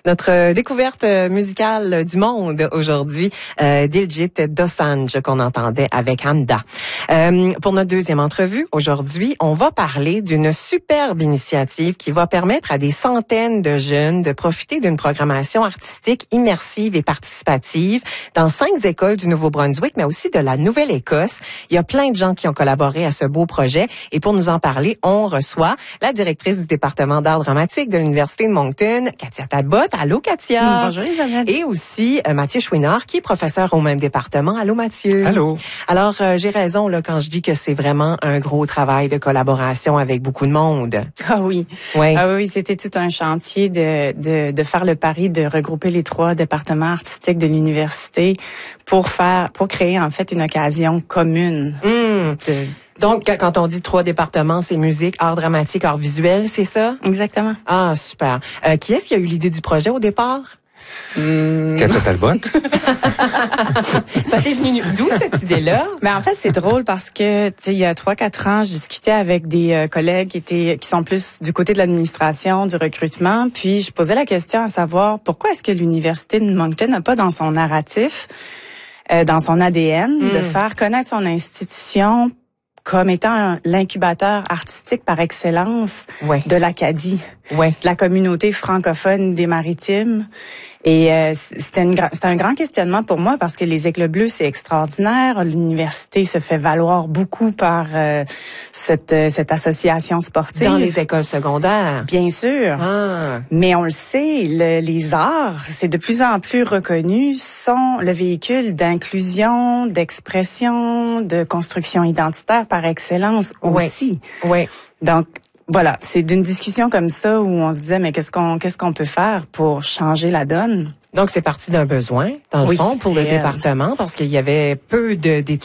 Notre découverte musicale du monde aujourd'hui, Diljit Dosanjh qu'on entendait avec Hamda. Pour notre deuxième entrevue, aujourd'hui, on va parler d'une superbe initiative qui va permettre à des centaines de jeunes de profiter d'une programmation artistique immersive et participative dans 5 écoles du Nouveau-Brunswick, mais aussi de la Nouvelle-Écosse. Il y a plein de gens qui ont collaboré à ce beau projet. Et pour nous en parler, on reçoit la directrice du département d'art dramatique de l'Université de Moncton, Katia Talbot. Allô, Katia. Bonjour, Isabelle. Et aussi Mathieu Chouinard, qui est professeur au même département. Allô, Mathieu. Allô. Alors, j'ai raison là quand je dis que c'est vraiment un gros travail de collaboration avec beaucoup de monde. Ah oui. Oui. Ah oui, c'était tout un chantier de faire le pari de regrouper les 3 départements artistiques de l'université pour créer en fait une occasion commune. Donc, quand on dit 3 départements, c'est musique, art dramatique, art visuel, c'est ça? Exactement. Ah, super. Qui est-ce qui a eu l'idée du projet au départ? Katia Talbot. Ça t'est venu d'où, cette idée-là? Mais en fait, c'est drôle parce que, tu sais, il y a 3-4 ans, je discutais avec des collègues qui sont plus du côté de l'administration, du recrutement, puis je posais la question à savoir pourquoi est-ce que l'Université de Moncton n'a pas dans son narratif, dans son ADN, de faire connaître son institution comme étant l'incubateur artistique par excellence de l'Acadie, de la communauté francophone des Maritimes. Et c'était un grand questionnement pour moi parce que les Éclats bleus, c'est extraordinaire. L'université se fait valoir beaucoup par cette association sportive. Dans les écoles secondaires. Bien sûr. Ah. Mais on le sait, les arts, c'est de plus en plus reconnu, sont le véhicule d'inclusion, d'expression, de construction identitaire par excellence aussi. Oui. Donc, voilà, c'est d'une discussion comme ça où on se disait, mais qu'est-ce qu'on peut faire pour changer la donne? Donc, c'est parti d'un besoin, dans le fond, pour le département, parce qu'il y avait peu d'études